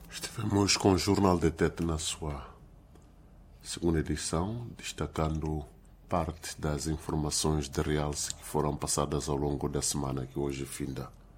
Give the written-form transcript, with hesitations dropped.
Estivemos com o Jornal de Tete na sua segunda edição, destacando parte das informações de realce que foram passadas ao longo da semana que hoje finda.